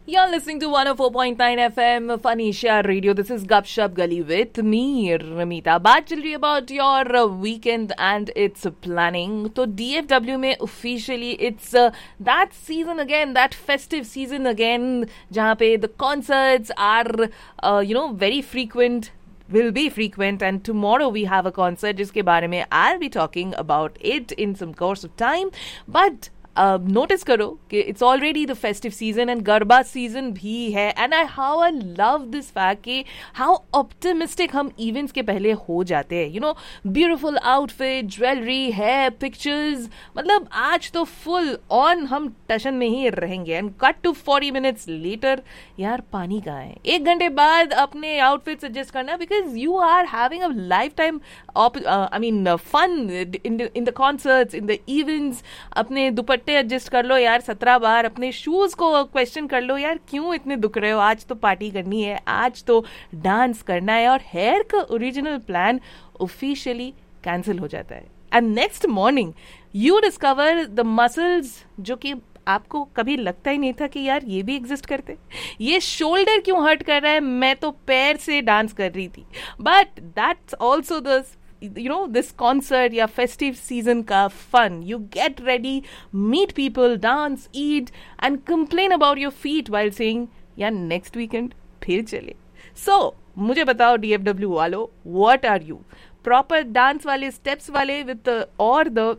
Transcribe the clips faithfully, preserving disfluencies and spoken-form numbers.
You're listening to one oh four point nine F M Fanisha Radio. This is Gupshup Gali with me, Ramita. बात चल रही है about your weekend and its planning. तो D F W में officially it's uh, that season again, that festive season again, जहाँ पे the concerts are uh, you know very frequent. Will be frequent, and tomorrow we have a concert जिसके बारे में I'll be talking about it in some course of time. But notice uh, करो कि it's already the festive season and garba season भी है. And I how I love this fact कि how optimistic हम events के पहले हो जाते हैं. You know, beautiful outfit, jewellery, hair, pictures, मतलब आज तो फुल ऑन हम टशन में ही रहेंगे. And cut to forty minutes later, यार पानी कहाँ है? एक घंटे बाद अपने आउटफिट्स एडजस्ट करना, because you are having a life time I mean fun in in the concerts, in the events. अपने दुपट्टे एडजस्ट कर लो यार सत्रह बार. अपने शूज को क्वेश्चन कर लो यार, क्यों इतने दुख रहे हो? आज तो पार्टी करनी है, आज तो डांस करना है. और हेयर का ओरिजिनल प्लान ऑफिशियली कैंसिल हो जाता है. And next morning you discover the muscles जो कि आपको कभी लगता ही नहीं था कि यार ये भी एग्जिस्ट करते. ये शोल्डर क्यों हर्ट कर रहा है? मैं तो पैर से डांस कर रही थी. But that's also the you know this concert या festive season का fun. You get ready, meet people, dance, eat and complain about your feet while saying यार next weekend फिर चले. So मुझे बताओ D F W वालों, what are you? Proper dance वाले, steps वाले with the or the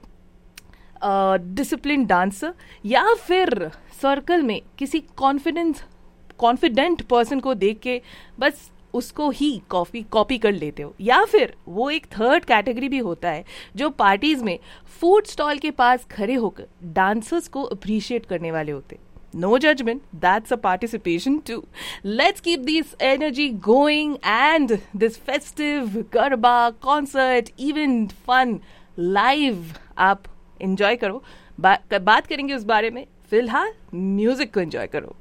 uh, disciplined dancer, या फिर सर्कल में किसी कॉन्फिडेंस कॉन्फिडेंट पर्सन को देख के बस उसको ही कॉपी कॉपी कर लेते हो? या फिर वो एक थर्ड कैटेगरी भी होता है जो पार्टीज में फूड स्टॉल के पास खड़े होकर डांसर्स को अप्रिशिएट करने वाले होते. No judgement, that's a participation to. Let's keep this energy going and this festive garba concert event fun live आप एंजॉय करो. बा, बात करेंगे उस बारे में. फिलहाल म्यूजिक को एंजॉय करो.